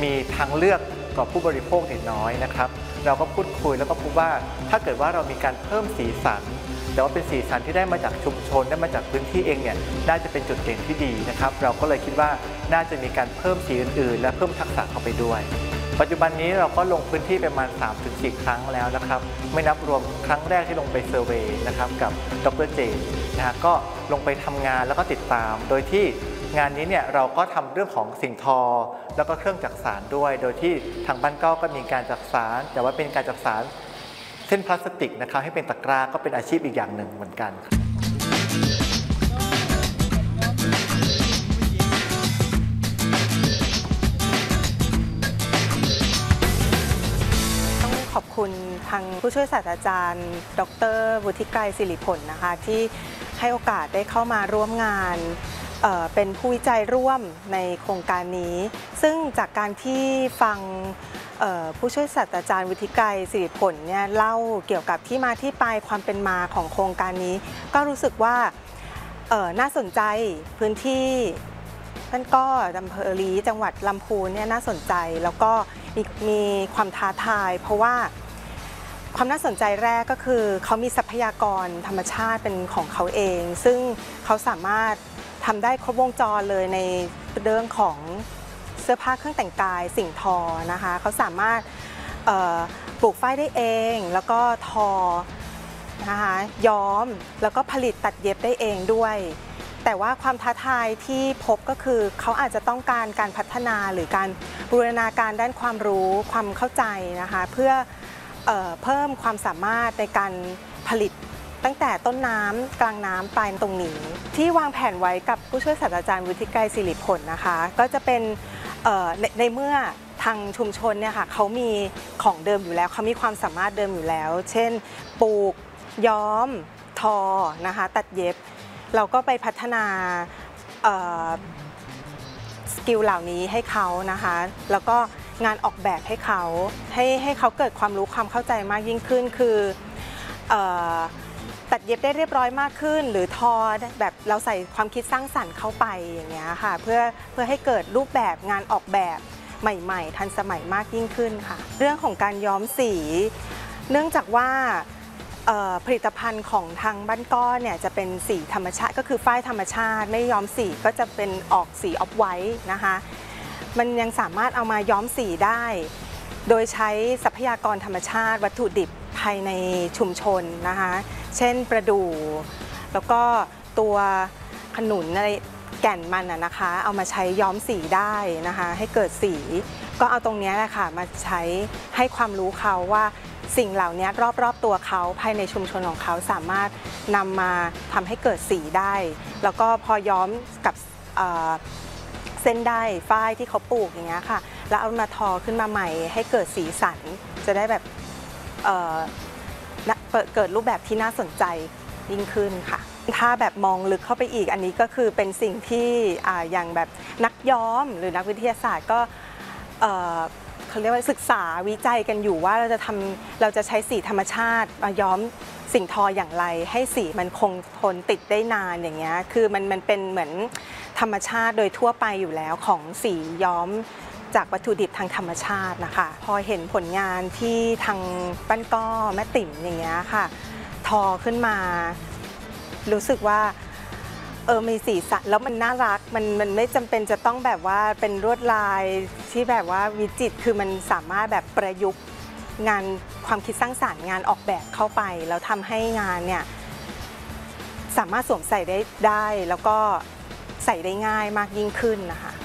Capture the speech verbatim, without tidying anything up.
มีทางเลือกต่อผู้บริโภคน้อยนะครับเราก็พูดคุยแล้วก็พบว่าถ้าเกิดว่าเรามีการเพิ่มสีสันแต่ว่าเป็นสีสันที่ได้มาจากชุมชนได้มาจากพื้นที่เองเนี่ยน่าจะเป็นจุดเด่นที่ดีนะครับเราก็เลยคิดว่าน่าจะมีการเพิ่มสีอื่นๆและเพิ่มทักษะเข้าไปด้วยปัจจุบันนี้เราก็ลงพื้นที่ประมาณ สามถึงสี่ ครั้งแล้วนะครับไม่นับรวมครั้งแรกที่ลงไปเซอร์เวย์นะครับกับดร.เจนนะฮะก็ลงไปทำงานแล้วก็ติดตามโดยที่งานนี้เนี่ยเราก็ทำเรื่องของสิ่งทอแล้วก็เครื่องจักสานด้วยโดยที่ทางบ้านเก้าก็มีการจักสานแต่ว่าเป็นการจักสานเส้นพลาสติกนะครับให้เป็นตะกร้าก็เป็นอาชีพอีกอย่างหนึ่งเหมือนกันขอบคุณทางผู้ช่วยศาสตราจารย์ดร.วุฒิไกรศิริผลนะคะที่ให้โอกาสได้เข้ามาร่วมงานเอ่อเป็นผู้วิจัยร่วมในโครงการนี้ซึ่งจากการที่ฟังผู้ช่วยศาสตราจารย์วุฒิไกรศิริผลเนี่ยเล่าเกี่ยวกับที่มาที่ไปความเป็นมาของโครงการนี้ก็รู้สึกว่าน่าสนใจพื้นที่ท่านก็อำเภอลีจังหวัดลำพูนเนี่ยน่าสนใจแล้วก็มีมีความท้าทายเพราะว่าความน่าสนใจแรกก็คือเขามีทรัพยากรธรรมชาติเป็นของเขาเองซึ่งเขาสามารถทำได้ครบวงจรเลยในเรื่องของเสื้อผ้าเครื่องแต่งกายสิ่งทอนะคะเขาสามารถปลูกฝ้ายได้เองแล้วก็ทอนะคะย้อมแล้วก็ผลิตตัดเย็บได้เองด้วยแต่ว่าความท้าทายที่พบก็คือเขาอาจจะต้องการการพัฒนาหรือการบูรณาการด้านความรู้ความเข้าใจนะคะเพื่อเอ่อเพิ่มความสามารถในการผลิตตั้งแต่ต้นน้ำกลางน้ำปลายตรงนี้ที่วางแผนไว้กับผู้ช่วยศาสตราจารย์วุฒิไกรศิริผลนะคะก็จะเป็นใน, ในเมื่อทางชุมชนเนี่ยค่ะเขามีของเดิมอยู่แล้วเขามีความสามารถเดิมอยู่แล้วเช่นปลูกย้อมทอนะคะตัดเย็บเราก็ไปพัฒนาสกิลเหล่านี้ให้เขานะคะแล้วก็งานออกแบบให้เขาให้ให้เขาเกิดความรู้ความเข้าใจมากยิ่งขึ้นคือตัดเย็บได้เรียบร้อยมากขึ้นหรือทอแบบเราใส่ความคิดสร้างสรรค์เข้าไปอย่างเงี้ยค่ะเพื่อเพื่อให้เกิดรูปแบบงานออกแบบใหม่ๆทันสมัยมากยิ่งขึ้นค่ะเรื่องของการย้อมสีเนื่องจากว่าผลิตภัณฑ์ของทางบ้านก้อนเนี่ยจะเป็นสีธรรมชาติก็คือฝ้ายธรรมชาติไม่ย้อมสีก็จะเป็นออกสีออฟไวท์นะคะมันยังสามารถเอามาย้อมสีได้โดยใช้ทรัพยากรธรรมชาติวัตถุดิบภายในชุมชนนะคะเช่นประดู่แล้วก็ตัวขนุนอะไรแก่นมันนะคะเอามาใช้ย้อมสีได้นะคะให้เกิดสีก็เอาตรงนี้แหละค่ะมาใช้ให้ความรู้เขาว่าสิ่งเหล่านี้รอบๆตัวเขาภายในชุมชนของเขาสามารถนำมาทำให้เกิดสีได้แล้วก็พอย้อมกับเส้นได้ฝ้ายที่เขาปลูกอย่างเงี้ยค่ะแล้วเอามาทอขึ้นมาใหม่ให้เกิดสีสันจะได้แบบเเกิดรูปแบบที่น่าสนใจยิ่งขึ้นค่ะถ้าแบบมองลึกเข้าไปอีกอันนี้ก็คือเป็นสิ่งที่อย่างแบบนักย้อมหรือนักวิทยาศาสตร์ก็เขาเรียกว่าศึกษาวิจัยกันอยู่ว่าเราจะทำเราจะใช้สีธรรมชาติมาย้อมสิ่งทออย่างไรให้สีมันคงทนติดได้นานอย่างเงี้ยคือมันมันเป็นเหมือนธรรมชาติโดยทั่วไปอยู่แล้วของสีย้อมจากวัตถุดิบทางธรรมชาตินะคะพอเห็นผลงานที่ทางบ้านก้อแม่ติ๋มอย่างเงี้ยค่ะทอขึ้นมารู้สึกว่าเออมีสีสันแล้วมันน่ารักมันมันไม่จำเป็นจะต้องแบบว่าเป็นลวดลายที่แบบว่าวิจิตรคือมันสามารถแบบประยุกต์งานความคิดสร้างสรรค์งานออกแบบเข้าไปแล้วทำให้งานเนี่ยสามารถสวมใส่ได้ได้แล้วก็ใส่ได้ง่ายมากยิ่งขึ้นนะคะ